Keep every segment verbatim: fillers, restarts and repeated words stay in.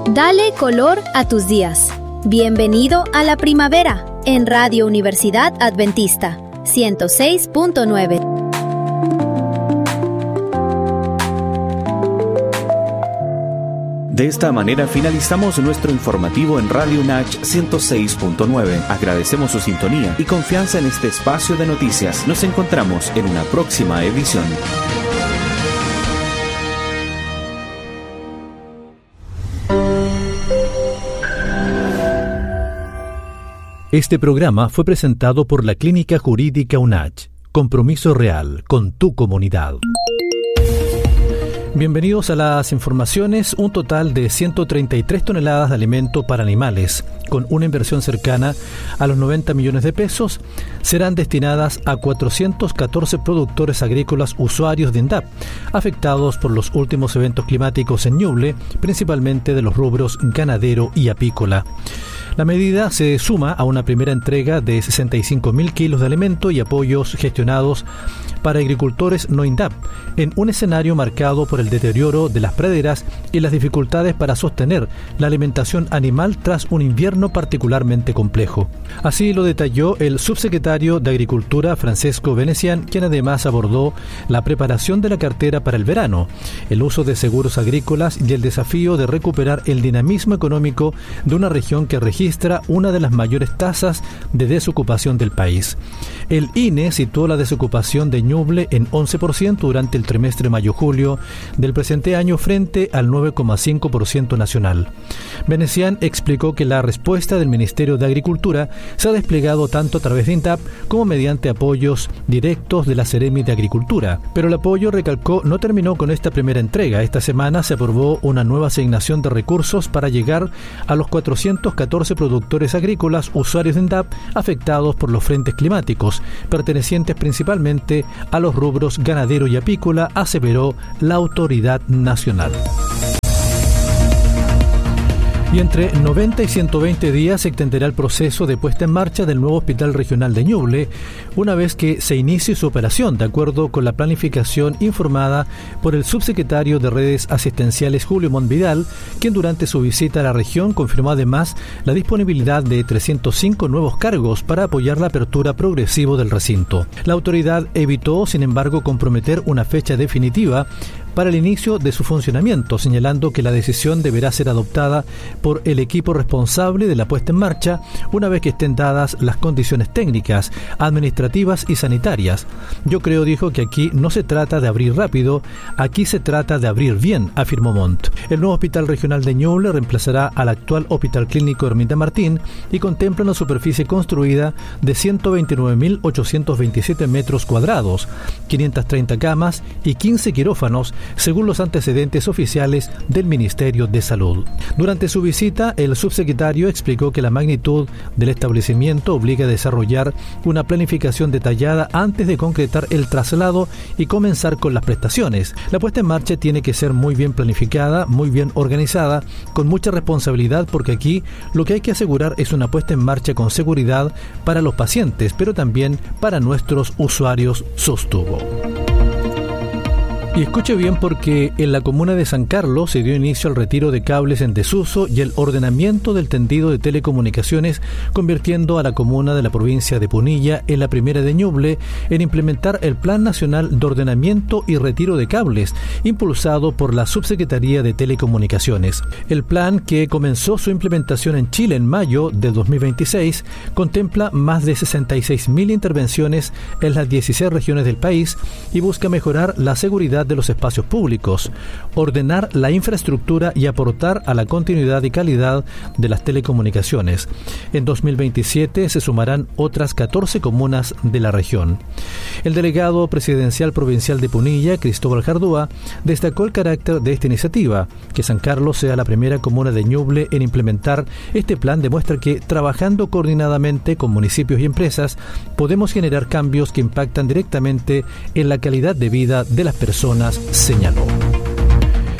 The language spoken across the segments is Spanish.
Dale color a tus días. Bienvenido a la primavera en Radio Universidad Adventista ciento seis punto nueve. De esta manera finalizamos nuestro informativo en Radio U N A C H ciento seis punto nueve. Agradecemos su sintonía y confianza en este espacio de noticias. Nos encontramos en una próxima edición. Este programa fue presentado por la Clínica Jurídica U N A C H. Compromiso real con tu comunidad. Bienvenidos a las informaciones. Un total de ciento treinta y tres toneladas de alimento para animales, con una inversión cercana a los noventa millones de pesos, serán destinadas a cuatrocientos catorce productores agrícolas usuarios de INDAP, afectados por los últimos eventos climáticos en Ñuble, principalmente de los rubros ganadero y apícola. La medida se suma a una primera entrega de sesenta y cinco mil kilos de alimento y apoyos gestionados para agricultores no INDAP, en un escenario marcado por el deterioro de las praderas y las dificultades para sostener la alimentación animal tras un invierno particularmente complejo. Así lo detalló el subsecretario de Agricultura, Francesco Venecian, quien además abordó la preparación de la cartera para el verano, el uso de seguros agrícolas y el desafío de recuperar el dinamismo económico de una región que registra una de las mayores tasas de desocupación del país. El I N E situó la desocupación de Ñuble en once por ciento durante el trimestre mayo-julio del presente año frente al nueve coma cinco por ciento nacional. Venecian explicó que la respuesta del Ministerio de Agricultura se ha desplegado tanto a través de INDAP como mediante apoyos directos de la Seremi de Agricultura. Pero el apoyo, recalcó, no terminó con esta primera entrega. Esta semana se aprobó una nueva asignación de recursos para llegar a los cuatrocientos catorce productores agrícolas usuarios de INDAP afectados por los frentes climáticos, pertenecientes principalmente a los rubros ganadero y apícola, aseveró la autoridad nacional. Y entre noventa y ciento veinte días se extenderá el proceso de puesta en marcha del nuevo Hospital Regional de Ñuble, una vez que se inicie su operación, de acuerdo con la planificación informada por el subsecretario de Redes Asistenciales Julio Monvidal, quien durante su visita a la región confirmó además la disponibilidad de trescientos cinco nuevos cargos para apoyar la apertura progresiva del recinto. La autoridad evitó, sin embargo, comprometer una fecha definitiva para el inicio de su funcionamiento, señalando que la decisión deberá ser adoptada por el equipo responsable de la puesta en marcha una vez que estén dadas las condiciones técnicas, administrativas y sanitarias. Yo creo, dijo, que aquí no se trata de abrir rápido, aquí se trata de abrir bien, afirmó Montt. El nuevo Hospital Regional de Ñuble reemplazará al actual Hospital Clínico Ermita Martín y contempla una superficie construida de ciento veintinueve mil ochocientos veintisiete metros cuadrados, quinientas treinta camas y quince quirófanos, según los antecedentes oficiales del Ministerio de Salud. Durante su visita, el subsecretario explicó que la magnitud del establecimiento obliga a desarrollar una planificación detallada antes de concretar el traslado y comenzar con las prestaciones. La puesta en marcha tiene que ser muy bien planificada, muy bien organizada, con mucha responsabilidad, porque aquí lo que hay que asegurar es una puesta en marcha con seguridad para los pacientes, pero también para nuestros usuarios, sostuvo. Y escuche bien, porque en la comuna de San Carlos se dio inicio al retiro de cables en desuso y el ordenamiento del tendido de telecomunicaciones, convirtiendo a la comuna de la provincia de Punilla en la primera de Ñuble en implementar el Plan Nacional de Ordenamiento y Retiro de Cables, impulsado por la Subsecretaría de Telecomunicaciones. El plan, que comenzó su implementación en Chile en mayo de dos mil veintiséis, contempla más de sesenta y seis mil intervenciones en las dieciséis regiones del país y busca mejorar la seguridad de los espacios públicos, ordenar la infraestructura y aportar a la continuidad y calidad de las telecomunicaciones. En dos mil veintisiete se sumarán otras catorce comunas de la región. El delegado presidencial provincial de Punilla, Cristóbal Jardúa, destacó el carácter de esta iniciativa. Que San Carlos sea la primera comuna de Ñuble en implementar este plan demuestra que, trabajando coordinadamente con municipios y empresas, podemos generar cambios que impactan directamente en la calidad de vida de las personas, señaló.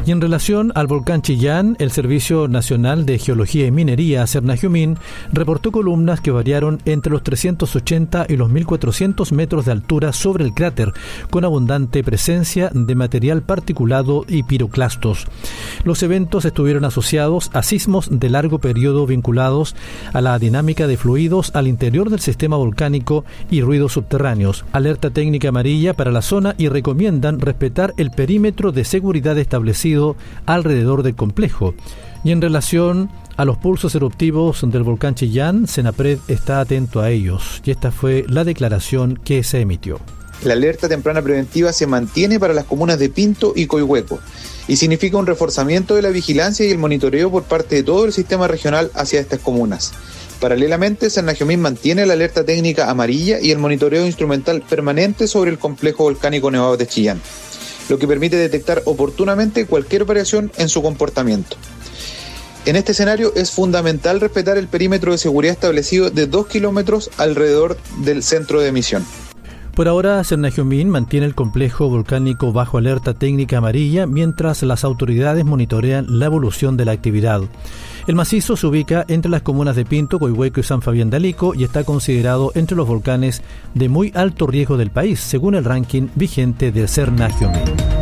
Y en relación al volcán Chillán, el Servicio Nacional de Geología y Minería, Cernagiumín, reportó columnas que variaron entre los trescientos ochenta y los mil cuatrocientos metros de altura sobre el cráter, con abundante presencia de material particulado y piroclastos. Los eventos estuvieron asociados a sismos de largo periodo vinculados a la dinámica de fluidos al interior del sistema volcánico y ruidos subterráneos. Alerta técnica amarilla para la zona y recomiendan respetar el perímetro de seguridad establecido alrededor del complejo. Y en relación a los pulsos eruptivos del volcán Chillán, Senapred está atento a ellos, y esta fue la declaración que se emitió. La alerta temprana preventiva se mantiene para las comunas de Pinto y Coihueco y significa un reforzamiento de la vigilancia y el monitoreo por parte de todo el sistema regional hacia estas comunas. Paralelamente, Cernagiumín mantiene la alerta técnica amarilla y el monitoreo instrumental permanente sobre el complejo volcánico Nevado de Chillán, lo que permite detectar oportunamente cualquier variación en su comportamiento. En este escenario es fundamental respetar el perímetro de seguridad establecido de dos kilómetros alrededor del centro de emisión. Por ahora, Cernagiumín mantiene el complejo volcánico bajo alerta técnica amarilla mientras las autoridades monitorean la evolución de la actividad. El macizo se ubica entre las comunas de Pinto, Coihueco y San Fabián de Alico y está considerado entre los volcanes de muy alto riesgo del país, según el ranking vigente de Cernagiumín.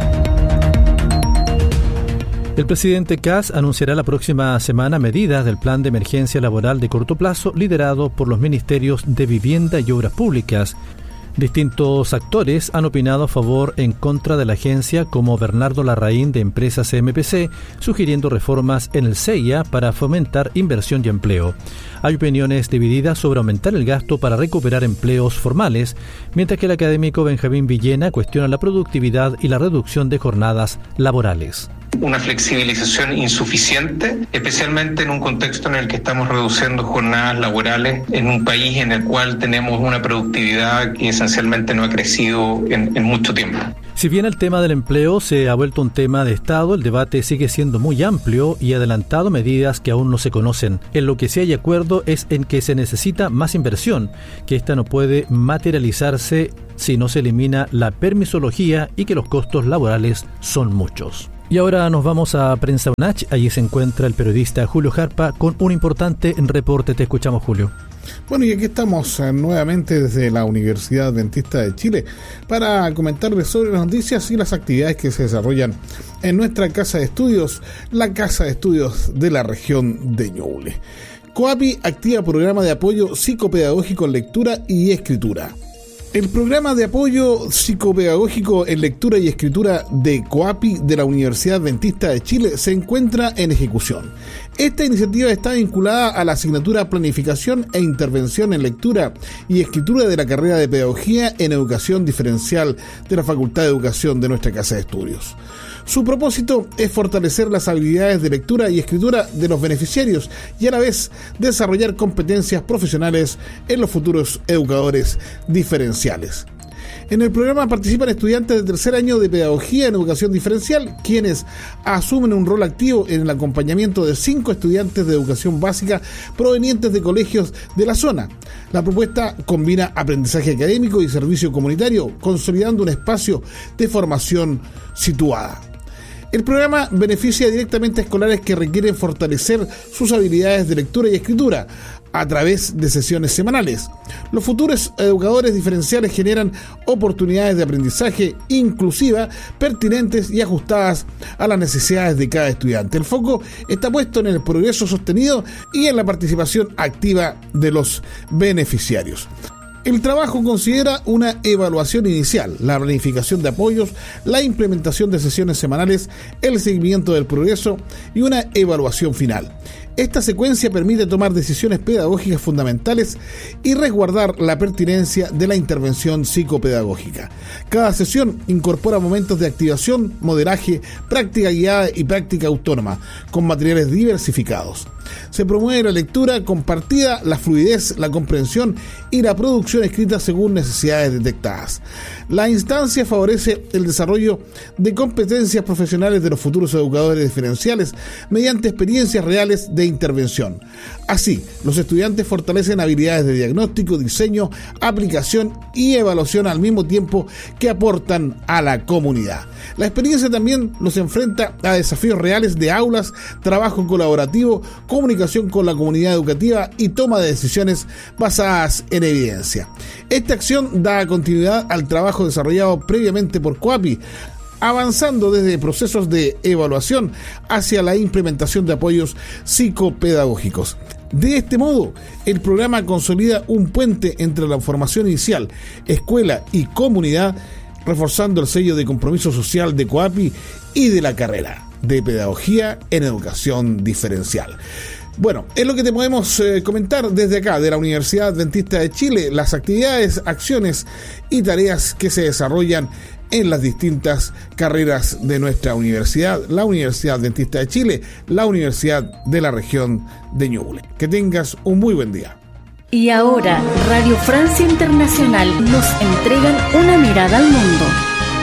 El presidente Kast anunciará la próxima semana medidas del plan de emergencia laboral de corto plazo liderado por los ministerios de Vivienda y Obras Públicas. Distintos actores han opinado a favor en contra de la agencia, como Bernardo Larraín de Empresas C M P C, sugiriendo reformas en el C E I A para fomentar inversión y empleo. Hay opiniones divididas sobre aumentar el gasto para recuperar empleos formales, mientras que el académico Benjamín Villena cuestiona la productividad y la reducción de jornadas laborales. Una flexibilización insuficiente, especialmente en un contexto en el que estamos reduciendo jornadas laborales en un país en el cual tenemos una productividad que esencialmente no ha crecido en, en mucho tiempo. Si bien el tema del empleo se ha vuelto un tema de Estado, el debate sigue siendo muy amplio y ha adelantado medidas que aún no se conocen. En lo que sí hay acuerdo es en que se necesita más inversión, que esta no puede materializarse si no se elimina la permisología y que los costos laborales son muchos. Y ahora nos vamos a Prensa UNACH. Allí se encuentra el periodista Julio Jarpa con un importante reporte. Te escuchamos, Julio. Bueno, y aquí estamos eh, nuevamente desde la Universidad Adventista de Chile para comentarles sobre las noticias y las actividades que se desarrollan en nuestra casa de estudios, la casa de estudios de la región de Ñuble. COAPI activa programa de apoyo psicopedagógico en lectura y escritura. El programa de apoyo psicopedagógico en lectura y escritura de COAPI de la Universidad Adventista de Chile se encuentra en ejecución. Esta iniciativa está vinculada a la asignatura Planificación e Intervención en Lectura y Escritura de la carrera de Pedagogía en Educación Diferencial de la Facultad de Educación de nuestra Casa de Estudios. Su propósito es fortalecer las habilidades de lectura y escritura de los beneficiarios y a la vez desarrollar competencias profesionales en los futuros educadores diferenciales. En el programa participan estudiantes de tercer año de Pedagogía en Educación Diferencial, quienes asumen un rol activo en el acompañamiento de cinco estudiantes de educación básica provenientes de colegios de la zona. La propuesta combina aprendizaje académico y servicio comunitario, consolidando un espacio de formación situada. El programa beneficia directamente a escolares que requieren fortalecer sus habilidades de lectura y escritura a través de sesiones semanales. Los futuros educadores diferenciales generan oportunidades de aprendizaje inclusiva, pertinentes y ajustadas a las necesidades de cada estudiante. El foco está puesto en el progreso sostenido y en la participación activa de los beneficiarios. El trabajo considera una evaluación inicial, la planificación de apoyos, la implementación de sesiones semanales, el seguimiento del progreso y una evaluación final. Esta secuencia permite tomar decisiones pedagógicas fundamentales y resguardar la pertinencia de la intervención psicopedagógica. Cada sesión incorpora momentos de activación, modelaje, práctica guiada y práctica autónoma, con materiales diversificados. Se promueve la lectura compartida, la fluidez, la comprensión y la producción escrita según necesidades detectadas. La instancia favorece el desarrollo de competencias profesionales de los futuros educadores diferenciales mediante experiencias reales de intervención. Así, los estudiantes fortalecen habilidades de diagnóstico, diseño, aplicación y evaluación al mismo tiempo que aportan a la comunidad. La experiencia también los enfrenta a desafíos reales de aulas, trabajo colaborativo, comunicación con la comunidad educativa y toma de decisiones basadas en evidencia. Esta acción da continuidad al trabajo desarrollado previamente por COAPI, avanzando desde procesos de evaluación hacia la implementación de apoyos psicopedagógicos. De este modo, el programa consolida un puente entre la formación inicial, escuela y comunidad, reforzando el sello de compromiso social de COAPI y de la carrera de Pedagogía en Educación Diferencial. Bueno, es lo que te podemos eh, comentar desde acá, de la Universidad Adventista de Chile, las actividades, acciones y tareas que se desarrollan en las distintas carreras de nuestra universidad, la Universidad Adventista de Chile, la Universidad de la región de Ñuble. Que tengas un muy buen día. Y ahora, Radio Francia Internacional nos entregan una mirada al mundo.